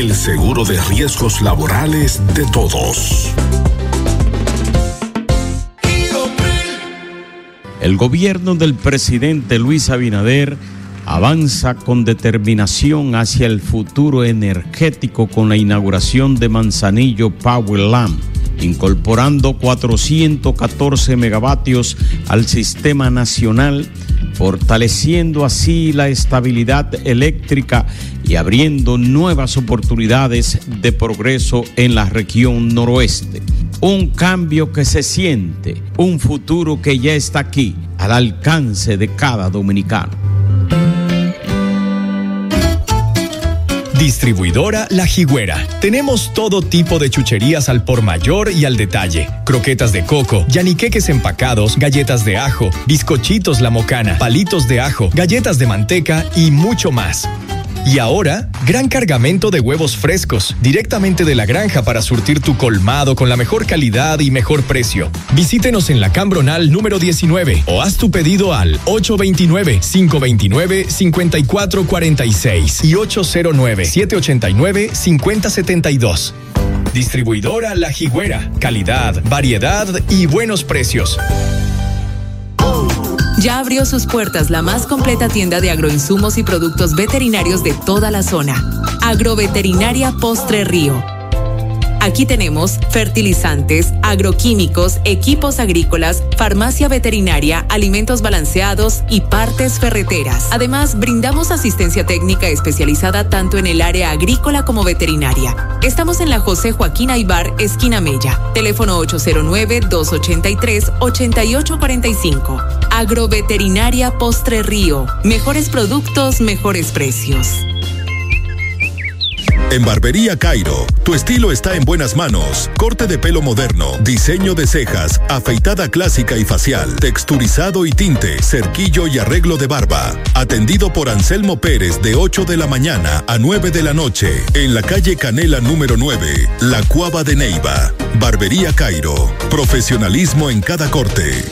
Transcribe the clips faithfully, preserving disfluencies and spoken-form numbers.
el seguro de riesgos laborales de todos. El gobierno del presidente Luis Abinader avanza con determinación hacia el futuro energético con la inauguración de Manzanillo Powerland, incorporando cuatrocientos catorce megavatios al sistema nacional, fortaleciendo así la estabilidad eléctrica y abriendo nuevas oportunidades de progreso en la región noroeste. Un cambio que se siente, un futuro que ya está aquí, al alcance de cada dominicano. Distribuidora La Jigüera. Tenemos todo tipo de chucherías al por mayor y al detalle. Croquetas de coco, yaniqueques empacados, galletas de ajo, bizcochitos La Mocana, palitos de ajo, galletas de manteca y mucho más. Y ahora, gran cargamento de huevos frescos, directamente de la granja para surtir tu colmado con la mejor calidad y mejor precio. Visítenos en la Cambronal número diecinueve o haz tu pedido al ocho dos nueve, cinco dos nueve, cinco cuatro cuatro seis y ocho cero nueve, siete ocho nueve, cinco cero siete dos. Distribuidora La Jigüera. Calidad, variedad y buenos precios. Ya abrió sus puertas la más completa tienda de agroinsumos y productos veterinarios de toda la zona. Agroveterinaria Postre Río. Aquí tenemos fertilizantes, agroquímicos, equipos agrícolas, farmacia veterinaria, alimentos balanceados y partes ferreteras. Además, brindamos asistencia técnica especializada tanto en el área agrícola como veterinaria. Estamos en la José Joaquín Aybar, esquina Mella. Teléfono ocho cero nueve, dos ocho tres, ocho ocho cuatro cinco. Agroveterinaria Postre Río. Mejores productos, mejores precios. En Barbería Cairo, tu estilo está en buenas manos. Corte de pelo moderno, diseño de cejas, afeitada clásica y facial, texturizado y tinte, cerquillo y arreglo de barba. Atendido por Anselmo Pérez de ocho de la mañana a nueve de la noche, en la calle Canela número nueve, La Cuava de Neiva. Barbería Cairo, profesionalismo en cada corte.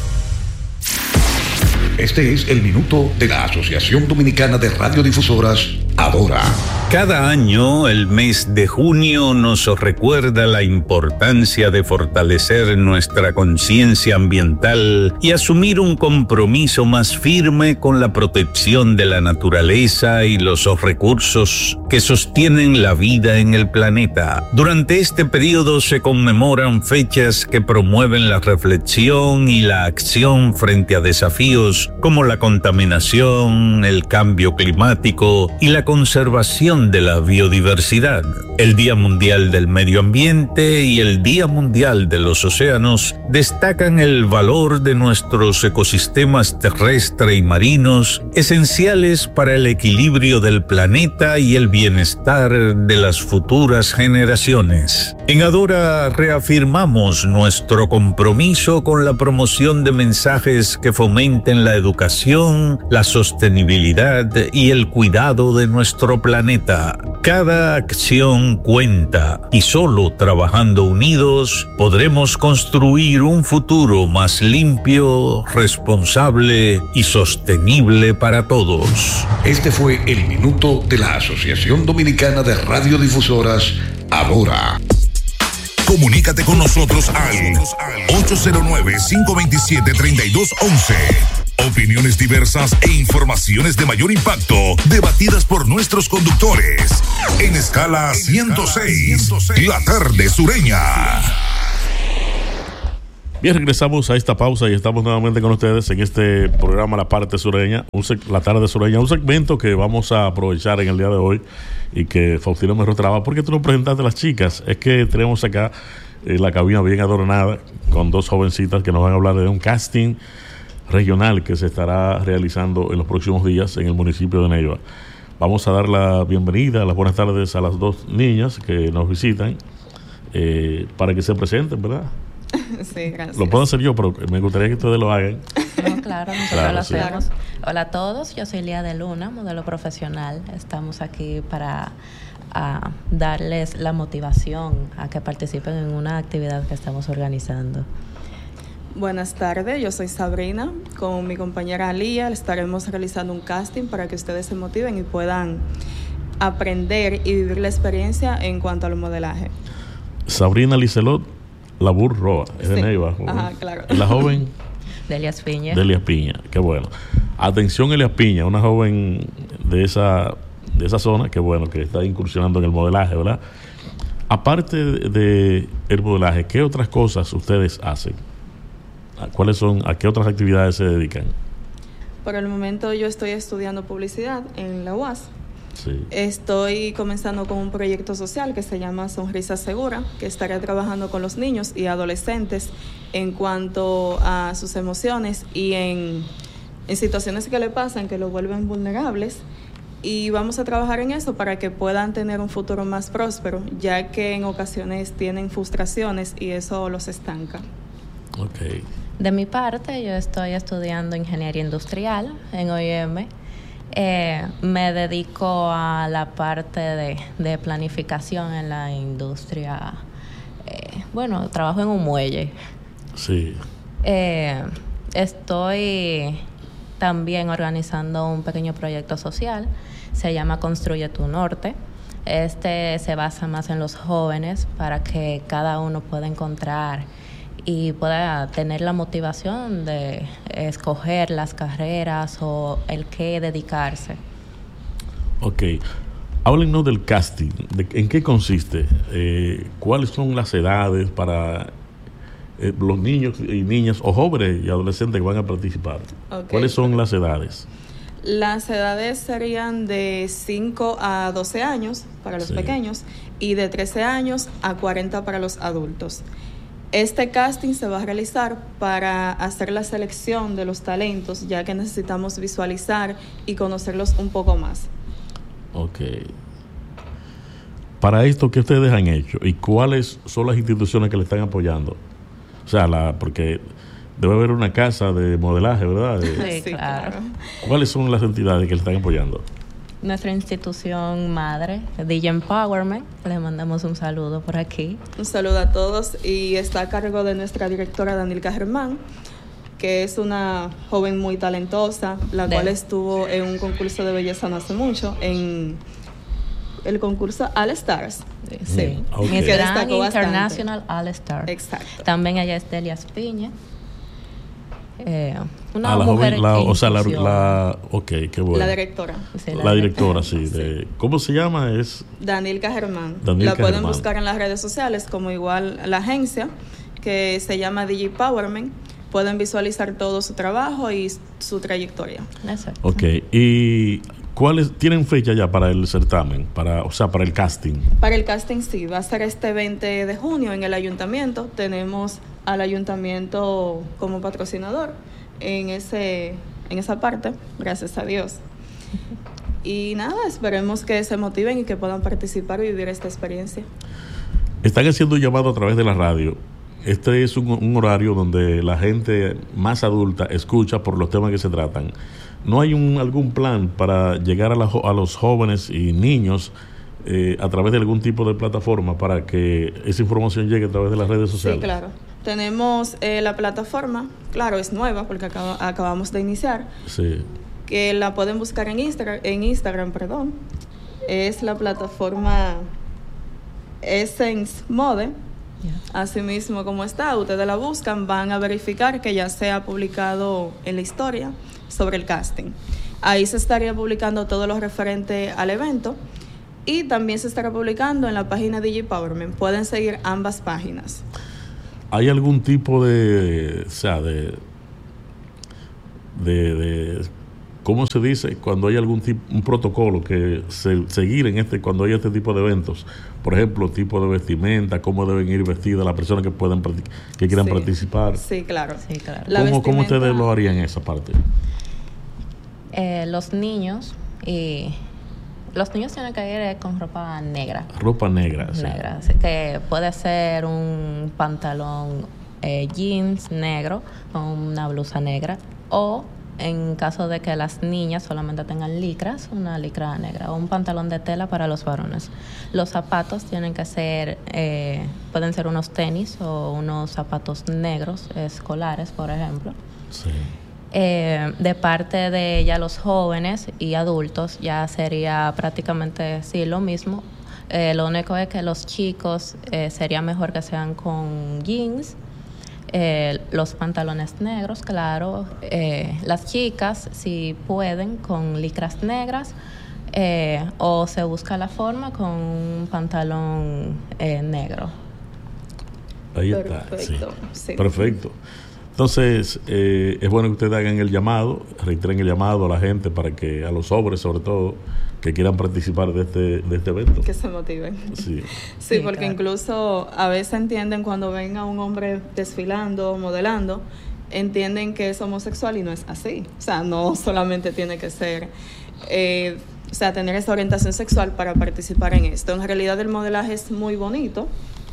Este es el minuto de la Asociación Dominicana de Radiodifusoras, Adora. Cada año, el mes de junio nos recuerda la importancia de fortalecer nuestra conciencia ambiental y asumir un compromiso más firme con la protección de la naturaleza y los recursos que sostienen la vida en el planeta. Durante este periodo se conmemoran fechas que promueven la reflexión y la acción frente a desafíos como la contaminación, el cambio climático y la conservación de la biodiversidad. El Día Mundial del Medio Ambiente y el Día Mundial de los Océanos destacan el valor de nuestros ecosistemas terrestres y marinos, esenciales para el equilibrio del planeta y el bienestar de las futuras generaciones. En Adora reafirmamos nuestro compromiso con la promoción de mensajes que fomenten la educación, la sostenibilidad y el cuidado de nuestro planeta. Cada acción cuenta y solo trabajando unidos podremos construir un futuro más limpio, responsable y sostenible para todos. Este fue el minuto de la Asociación Dominicana de Radiodifusoras, Adora. Comunícate con nosotros al ocho cero nueve, cinco dos siete, tres dos uno uno. Opiniones diversas e informaciones de mayor impacto, debatidas por nuestros conductores. En Escala ciento seis, la tarde sureña. Bien, regresamos a esta pausa y estamos nuevamente con ustedes en este programa La Parte Sureña, un seg- La Tarde Sureña, un segmento que vamos a aprovechar en el día de hoy y que Faustino me rostraba. ¿Por qué tú no presentaste a las chicas? Es que tenemos acá eh, la cabina bien adornada con dos jovencitas que nos van a hablar de un casting regional que se estará realizando en los próximos días en el municipio de Neiva. Vamos a dar la bienvenida, las buenas tardes a las dos niñas que nos visitan eh, para que se presenten, ¿verdad? Sí, gracias. Lo puedo hacer yo, pero me gustaría que ustedes lo hagan. No, claro, nosotros Claro, lo sí. hacemos. Hola a todos, yo soy Lía de Luna, modelo profesional. Estamos aquí para a, darles la motivación a que participen en una actividad que estamos organizando. Buenas tardes, yo soy Sabrina. Con mi compañera Lía estaremos realizando un casting para que ustedes se motiven y puedan aprender y vivir la experiencia en cuanto al modelaje. Sabrina Licelot Labur Roa, es de Sí. Neiva. Ajá, claro. Y la joven Delia Piña. Delia Piña, qué bueno. Atención, Elias Piña, una joven de esa, de esa zona, que bueno, que está incursionando en el modelaje, ¿verdad? Aparte de, de el modelaje, ¿qué otras cosas ustedes hacen? ¿Cuáles son, a qué otras actividades se dedican? Por el momento yo estoy estudiando publicidad en la U A S. Sí. Estoy comenzando con un proyecto social que se llama Sonrisa Segura, que estaré trabajando con los niños y adolescentes en cuanto a sus emociones y en, en situaciones que le pasan que lo vuelven vulnerables. Y vamos a trabajar en eso para que puedan tener un futuro más próspero, ya que en ocasiones tienen frustraciones y eso los estanca. Ok. De mi parte, yo estoy estudiando ingeniería industrial en O I M. Eh, me dedico a la parte de, de planificación en la industria. Eh, bueno, trabajo en un muelle. Sí. Eh, estoy también organizando un pequeño proyecto social. Se llama Construye tu Norte. Este se basa más en los jóvenes para que cada uno pueda encontrar y pueda tener la motivación de escoger las carreras o el qué dedicarse. Ok. Háblenos del casting. De, ¿En qué consiste? Eh, ¿Cuáles son las edades para eh, los niños y niñas o jóvenes y adolescentes que van a participar? Okay. ¿Cuáles son las edades? Las edades serían de cinco a doce años para los Sí. pequeños y de trece años a cuarenta para los adultos. Este casting se va a realizar para hacer la selección de los talentos, ya que necesitamos visualizar y conocerlos un poco más. Ok. Para esto, ¿qué ustedes han hecho? ¿Y cuáles son las instituciones que le están apoyando? O sea, la, porque debe haber una casa de modelaje, ¿verdad? De, Sí, claro. ¿Cuáles son las entidades que le están apoyando? Nuestra institución madre, D J Empowerment, le mandamos un saludo por aquí. Un saludo a todos y está a cargo de nuestra directora Danilka Germán, que es una joven muy talentosa, la De- cual estuvo en un concurso de belleza no hace mucho, en el concurso All Stars. Sí. Ok. Miss Que Grand destacó bastante. International All Star. Exacto. También ella es Delia Piña. Eh, una Ah, la mujer joven, la, que o sea, la, incursiona. la, ok, qué bueno. La directora. Sí, La directora, sí, de, ¿cómo se llama? Es Danilka Germán. Danilka la pueden Germán. buscar en las redes sociales como igual la agencia que se llama D J Empowerment. Pueden visualizar todo su trabajo y su trayectoria. Exacto. ok. ¿Y cuáles tienen fecha ya para el certamen? Para, o sea, para el casting. Para el casting sí, va a ser este veinte de junio en el ayuntamiento. Tenemos al ayuntamiento como patrocinador en ese en esa parte, gracias a Dios. Y nada, esperemos que se motiven y que puedan participar y vivir esta experiencia. Están haciendo un llamado a través de la radio. Este es un, un horario donde la gente más adulta escucha por los temas que se tratan. ¿No hay un, algún plan para llegar a, la, jo- a los jóvenes y niños eh, a través de algún tipo de plataforma para que esa información llegue a través de las redes sociales? Sí, claro. Tenemos eh, la plataforma, claro, es nueva porque acaba- acabamos de iniciar, Sí. que la pueden buscar en Instagram, en Instagram, perdón. Es la plataforma Essence Mode. Así mismo como está, ustedes la buscan, van a verificar que ya se ha publicado en la historia sobre el casting. Ahí se estaría publicando todo lo referente al evento y también se estará publicando en la página D J Empowerment. Pueden seguir ambas páginas. ¿Hay algún tipo de, o sea, de, de, de ¿cómo se dice? Cuando hay algún tipo, un protocolo que se, seguir en este, cuando hay este tipo de eventos, por ejemplo, tipo de vestimenta, cómo deben ir vestidas las personas que puedan partic- que quieran Sí. participar. Sí, claro. Sí, claro. La ¿Cómo, ¿Cómo vestimenta- ustedes lo harían esa parte? Eh, los niños y los niños tienen que ir con ropa negra. Ropa negra. sí. Negra, así que puede ser un pantalón eh, jeans negro con una blusa negra o en caso de que las niñas solamente tengan licras, una licra negra o un pantalón de tela para los varones. Los zapatos tienen que ser, eh, pueden ser unos tenis o unos zapatos negros escolares, por ejemplo. Sí. Eh, de parte de ya los jóvenes y adultos ya sería prácticamente sí lo mismo. Eh, lo único es que los chicos eh, sería mejor que sean con jeans, eh, los pantalones negros, claro. Eh, las chicas, si pueden, con licras negras, eh, o se busca la forma con un pantalón eh, negro. Ahí está. Perfecto. Sí. Sí. Perfecto. Entonces, eh, es bueno que ustedes hagan el llamado, reiteren el llamado a la gente para que, a los hombres sobre todo, que quieran participar de este, de este evento. Que se motiven. Sí, sí, sí porque claro. Incluso a veces entienden cuando ven a un hombre desfilando, modelando, entienden que es homosexual y no es así. O sea, no solamente tiene que ser, eh, o sea, tener esa orientación sexual para participar en esto. En realidad el modelaje es muy bonito,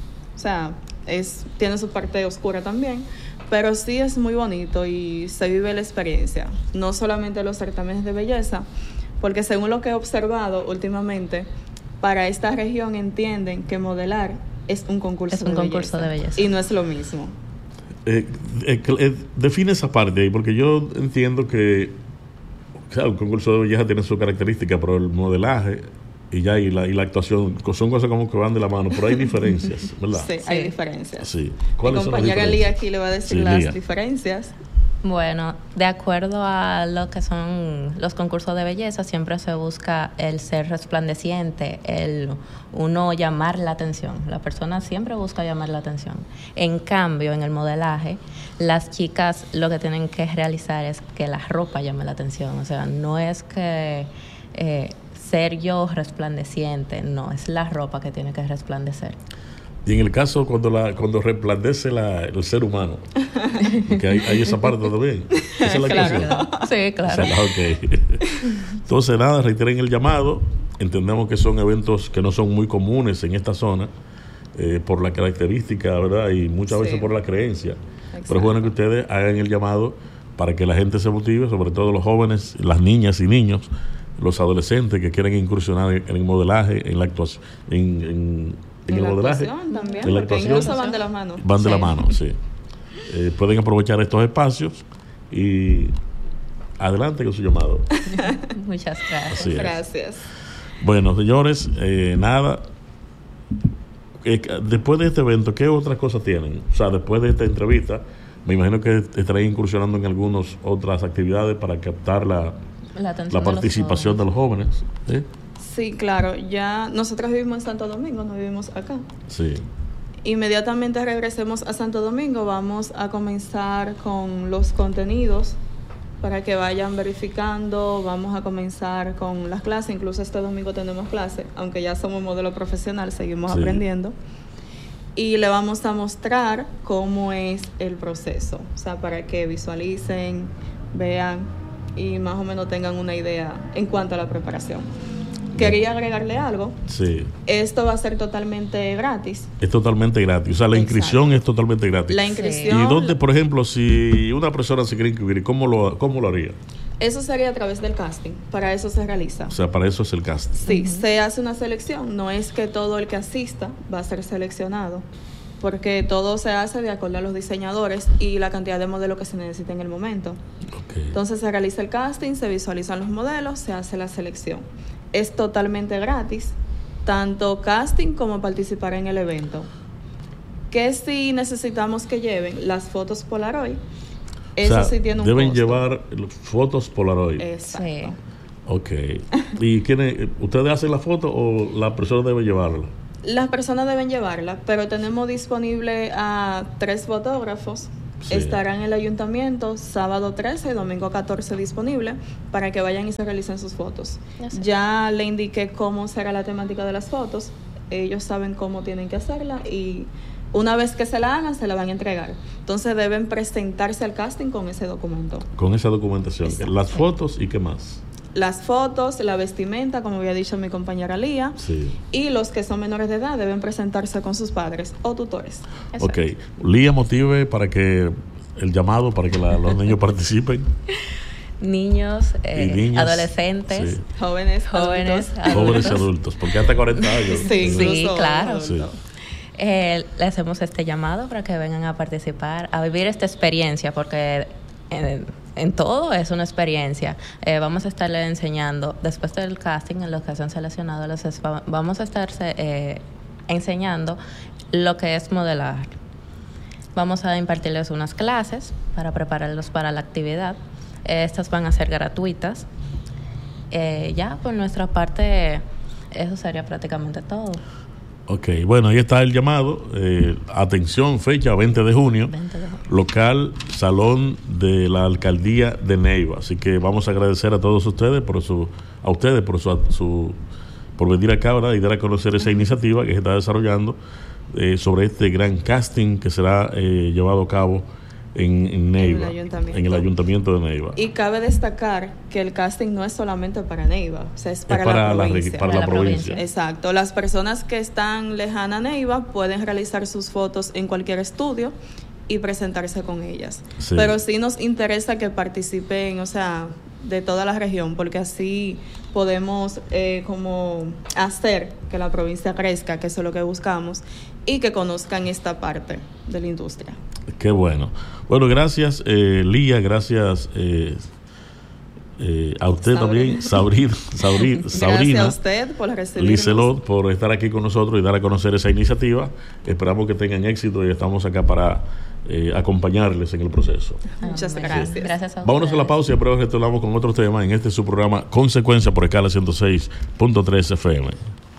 o sea, es, tiene su parte oscura también, pero sí es muy bonito y se vive la experiencia, no solamente los certámenes de belleza, porque según lo que he observado últimamente, para esta región entienden que modelar es un concurso, es un de, concurso belleza, de belleza y no es lo mismo. Eh, eh, eh, define esa parte ahí, porque yo entiendo que, claro, un concurso de belleza tiene su característica, pero el modelaje y ya y la, y la actuación son cosas como que van de la mano, pero hay diferencias, ¿verdad? Sí, hay diferencias. Sí. Mi compañera Lía aquí le va a decir sí, las Lía. diferencias. Bueno, de acuerdo a lo que son los concursos de belleza, siempre se busca el ser resplandeciente, el uno llamar la atención. La persona siempre busca llamar la atención. En cambio, en el modelaje, las chicas lo que tienen que realizar es que la ropa llame la atención. O sea, no es que eh, ser yo resplandeciente, no, es la ropa que tiene que resplandecer. Y en el caso cuando la cuando resplandece la, el ser humano, porque hay, hay esa parte también. Esa es la claro. Sí, claro. O sea, okay. Entonces, nada, reiteren el llamado. Entendemos que son eventos que no son muy comunes en esta zona, eh, por la característica, ¿verdad? Y muchas sí. veces por la creencia. Exacto. Pero es bueno que ustedes hagan el llamado para que la gente se motive, sobre todo los jóvenes, las niñas y niños, los adolescentes que quieren incursionar en, en el modelaje, en la actuación, en, en en el modelaje, también, en la actuación, incluso van de la mano. Van de sí. la mano, sí. Eh, pueden aprovechar estos espacios y adelante con su llamado. Muchas gracias. Así gracias. Es. Bueno, señores, eh, nada. Eh, después de este evento, ¿qué otras cosas tienen? O sea, después de esta entrevista, me imagino que estaréis incursionando en algunas otras actividades para captar la, la, la participación de los jóvenes. De los jóvenes ¿eh? Sí, claro, ya nosotros vivimos en Santo Domingo, no vivimos acá. Sí. Inmediatamente regresemos a Santo Domingo, vamos a comenzar con los contenidos para que vayan verificando, vamos a comenzar con las clases, incluso este domingo tenemos clases, aunque ya somos modelo profesional, seguimos sí. aprendiendo. Y le vamos a mostrar cómo es el proceso, o sea, para que visualicen, vean y más o menos tengan una idea en cuanto a la preparación. Quería agregarle algo. Sí. Esto va a ser totalmente gratis. Es totalmente gratis. O sea, la inscripción Exacto. es totalmente gratis. La inscripción. ¿Y dónde, por ejemplo, si una persona se quiere inscribir, cómo lo, cómo lo haría? Eso sería a través del casting. Para eso se realiza. O sea, para eso es el casting. Sí, uh-huh. se hace una selección. No es que todo el que asista va a ser seleccionado, porque todo se hace de acuerdo a los diseñadores y la cantidad de modelos que se necesita en el momento. Okay. Entonces se realiza el casting, se visualizan los modelos, se hace la selección. Es totalmente gratis, tanto casting como participar en el evento. Que si necesitamos que lleven las fotos Polaroid, eso o sea, sí tiene un deben costo. Llevar fotos Polaroid. Exacto. Sí. Ok. ¿Y quiénes, ustedes hacen la foto o la persona debe llevarla? Las personas deben llevarla, pero tenemos disponible a tres fotógrafos. Sí. Estarán en el ayuntamiento sábado trece y domingo catorce disponible para que vayan y se realicen sus fotos. Sí. Ya le indiqué cómo será la temática de las fotos. Ellos saben cómo tienen que hacerla y una vez que se la hagan, se la van a entregar. Entonces deben presentarse al casting con ese documento. Con esa documentación. Exacto. Las fotos y qué más. Las fotos, la vestimenta, como había dicho mi compañera Lía, sí. y los que son menores de edad deben presentarse con sus padres o tutores. Eso ok, es. Lía, motive para que el llamado, para que la, los niños participen. Niños, eh, niñas, adolescentes, sí. jóvenes, jóvenes, adultos. jóvenes y adultos, porque hasta cuarenta años. Sí, sí, claro. Sí. Eh, le hacemos este llamado para que vengan a participar, a vivir esta experiencia, porque eh, en todo es una experiencia. Eh, vamos a estarle enseñando, después del casting, en los que se han seleccionado, los, vamos a estar eh, enseñando lo que es modelar. Vamos a impartirles unas clases para prepararlos para la actividad. Estas van a ser gratuitas. Eh, ya, por nuestra parte, eso sería prácticamente todo. Ok, bueno, ahí está el llamado. Eh, atención, fecha veinte de junio, veinte de junio, local Salón de la Alcaldía de Neiva. Así que vamos a agradecer a todos ustedes por su, a ustedes por su, su por venir acá, ¿verdad? Y dar a conocer esa iniciativa que se está desarrollando eh, sobre este gran casting que será eh, llevado a cabo En, en Neiva, en el, en el ayuntamiento de Neiva. Y cabe destacar que el casting no es solamente para Neiva, o sea, es para, es para la, la provincia. Para, para la, la provincia. provincia. Exacto. Las personas que están lejanas a Neiva pueden realizar sus fotos en cualquier estudio y presentarse con ellas. Sí. Pero sí nos interesa que participen, o sea, de toda la región, porque así podemos eh, como hacer que la provincia crezca, que eso es lo que buscamos, y que conozcan esta parte de la industria. Qué bueno. Bueno, gracias eh, Lía, gracias eh, eh, a usted Sabrina. también, Sabrina, Sabrina, Sabrina. Gracias a usted por recibirnos. Licelot, por estar aquí con nosotros y dar a conocer esa iniciativa. Esperamos que tengan éxito y estamos acá para eh, acompañarles en el proceso. Muchas gracias. gracias a Vámonos a la pausa y a prueba retornamos con otros temas en este su programa Consecuencia por Escala ciento seis punto tres F M.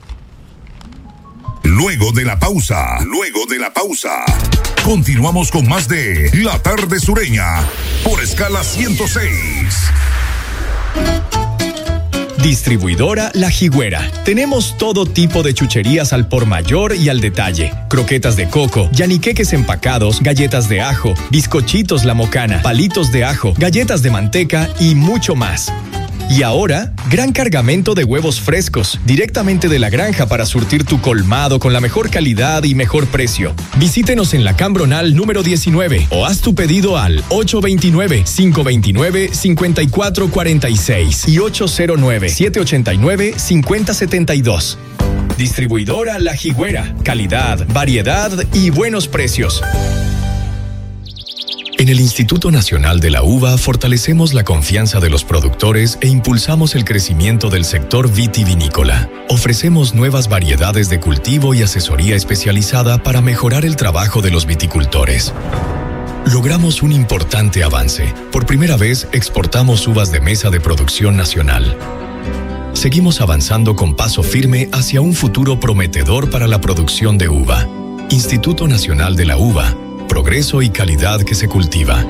Luego de la pausa, luego de la pausa, continuamos con más de La Tarde Sureña por Escala ciento seis. Distribuidora La Jigüera. Tenemos todo tipo de chucherías al por mayor y al detalle. Croquetas de coco, yaniqueques empacados, galletas de ajo, bizcochitos La Mocana, palitos de ajo, galletas de manteca y mucho más. Y ahora, gran cargamento de huevos frescos, directamente de la granja para surtir tu colmado con la mejor calidad y mejor precio. Visítenos en la Cambronal número diecinueve o haz tu pedido al ocho dos nueve, cinco dos nueve, cinco cuatro cuatro seis y ocho cero nueve, siete ocho nueve, cinco cero siete dos. Distribuidora La Jigüera. Calidad, variedad y buenos precios. En el Instituto Nacional de la Uva fortalecemos la confianza de los productores e impulsamos el crecimiento del sector vitivinícola. Ofrecemos nuevas variedades de cultivo y asesoría especializada para mejorar el trabajo de los viticultores. Logramos un importante avance. Por primera vez exportamos uvas de mesa de producción nacional. Seguimos avanzando con paso firme hacia un futuro prometedor para la producción de uva. Instituto Nacional de la Uva. Progreso y calidad que se cultiva.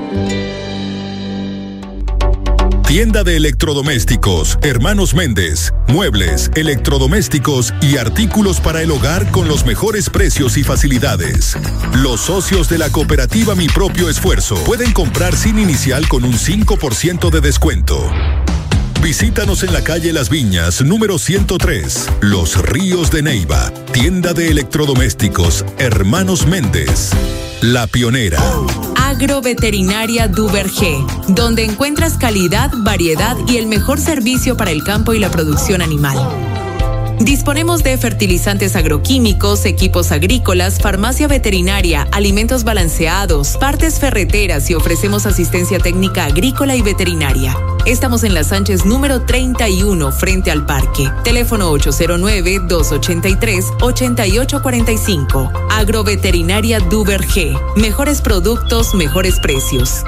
Tienda de electrodomésticos, Hermanos Méndez. Muebles, electrodomésticos y artículos para el hogar con los mejores precios y facilidades. Los socios de la cooperativa Mi Propio Esfuerzo pueden comprar sin inicial con un cinco por ciento de descuento. Visítanos en la calle Las Viñas, número ciento tres, Los Ríos de Neiva. Tienda de electrodomésticos, Hermanos Méndez. La pionera. Agroveterinaria Duvergé, donde encuentras calidad, variedad y el mejor servicio para el campo y la producción animal. Disponemos de fertilizantes agroquímicos, equipos agrícolas, farmacia veterinaria, alimentos balanceados, partes ferreteras y ofrecemos asistencia técnica agrícola y veterinaria. Estamos en Las Sánchez número treinta y uno, frente al parque. Teléfono ocho cero nueve, dos ocho tres, ocho ocho cuatro cinco. Agroveterinaria Duvergé. Mejores productos, mejores precios.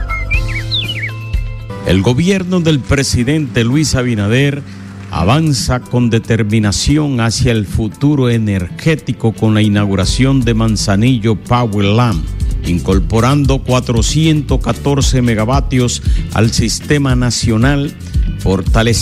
El gobierno del presidente Luis Abinader avanza con determinación hacia el futuro energético con la inauguración de Manzanillo Power Lamp, incorporando cuatrocientos catorce megavatios al sistema nacional, fortaleciendo